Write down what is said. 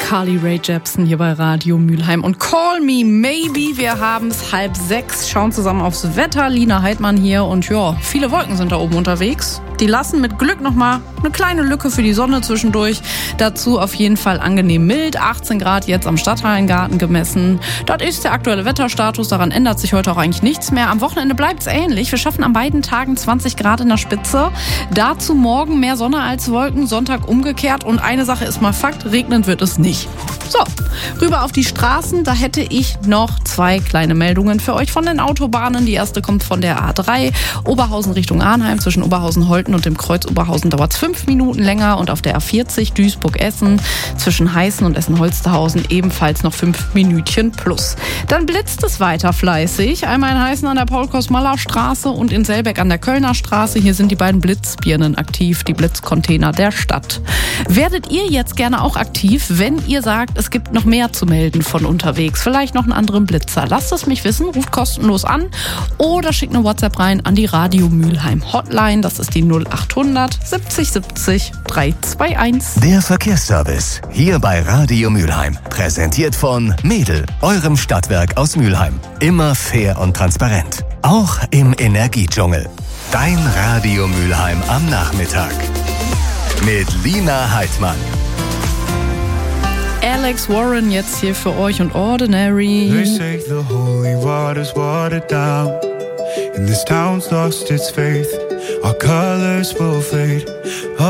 Carly Rae Jepsen hier bei Radio Mülheim und Call Me Maybe. Wir haben es 5:30, schauen zusammen aufs Wetter. Lina Heidmann hier und ja, viele Wolken sind da oben unterwegs. Die lassen mit Glück nochmal eine kleine Lücke für die Sonne zwischendurch. Dazu auf jeden Fall angenehm mild. 18 Grad jetzt am Stadthallengarten gemessen. Dort ist der aktuelle Wetterstatus. Daran ändert sich heute auch eigentlich nichts mehr. Am Wochenende bleibt es ähnlich. Wir schaffen an beiden Tagen 20 Grad in der Spitze. Dazu morgen mehr Sonne als Wolken. Sonntag umgekehrt. Und eine Sache ist mal Fakt, regnen wird es nicht. So, rüber auf die Straßen. Da hätte ich noch 2 kleine Meldungen für euch von den Autobahnen. Die erste kommt von der A3. Oberhausen Richtung Arnheim. Zwischen Oberhausen-Holten und dem Kreuz Oberhausen dauert es 5 Minuten länger. Und auf der A40 Duisburg-Essen zwischen Heißen und Essen-Holsterhausen ebenfalls noch 5 Minütchen plus. Dann blitzt es weiter fleißig. Einmal in Heißen an der Paul-Kosmalla-Straße und in Selbeck an der Kölner Straße. Hier sind die beiden Blitzbirnen aktiv, die Blitzcontainer der Stadt. Werdet ihr jetzt gerne auch aktiv, wenn ihr sagt, es gibt noch mehr zu melden von unterwegs? Vielleicht noch einen anderen Blitzer. Lasst es mich wissen, ruft kostenlos an oder schickt eine WhatsApp rein an die Radio Mülheim Hotline. Das ist die 0800 70 70 321. Der Verkehrsservice hier bei Radio Mülheim. Präsentiert von Mädel, eurem Stadtwerk aus Mülheim. Immer fair und transparent. Auch im Energiedschungel. Dein Radio Mülheim am Nachmittag. Mit Lina Heidmann. Alex Warren jetzt hier für euch und Ordinary. They say the holy water's watered down, and this town's lost its faith. Our colors will fade.